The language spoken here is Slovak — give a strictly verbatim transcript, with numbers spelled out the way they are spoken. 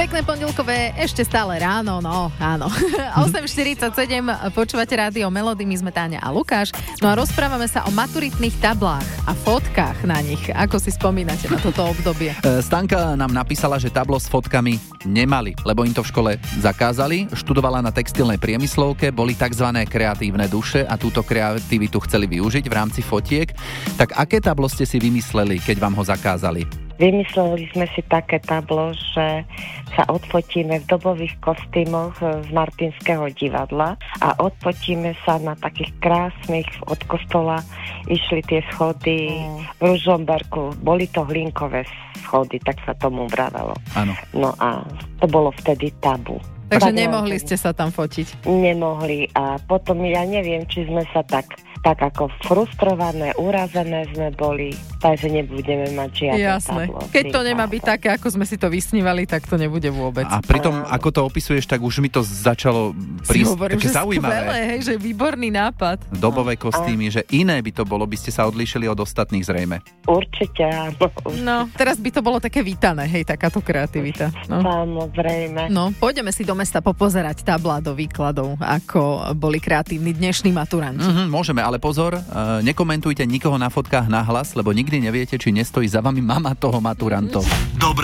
Pekné pondelkové, ešte stále ráno, no áno. osem štyridsaťsedem, počúvate rádio Melody, my sme Táňa a Lukáš. No a rozprávame sa o maturitných tablách a fotkách na nich. Ako si spomínate na toto obdobie? Stanka nám napísala, že tablo s fotkami nemali, lebo im to v škole zakázali. Študovala na textilnej priemyslovke, boli tzv. Kreatívne duše a túto kreativitu chceli využiť v rámci fotiek. Tak aké tablo ste si vymysleli, keď vám ho zakázali? Vymysleli sme si také tablo, že sa odfotíme v dobových kostýmoch z Martinského divadla a odfotíme sa na takých krásnych, od kostola išli tie schody v Ružomberku. Boli to hlinkové schody, tak sa tomu vravelo. Áno. No a to bolo vtedy tabu. Takže nemohli ste sa tam fotiť? Nemohli a potom ja neviem, či sme sa tak tak ako frustrované, urazené sme boli, takže nebudeme mať žiadne Jasné. tablo. Keď to nemá byť také, ako sme si to vysnívali, tak to nebude vôbec. A pritom, ako to opisuješ, tak už mi to začalo prísť hovorím, také že zaujímavé. Skvelé, hej, že výborný nápad. Dobové kostýmy, že iné by to bolo, by ste sa odlíšili od ostatných zrejme. Určite áno. No, teraz by to bolo také vítané, hej, takáto kreativita. No. Samozrejme. No, pôjdeme si do mesta popozerať tablá do výkladov, ako boli kreatívni dnešní maturanti. Mm-hmm, môžeme, ale pozor, uh, nekomentujte nikoho na fotkách nahlas, lebo nikdy neviete, či nestojí za vami mama toho maturantov. Dobre.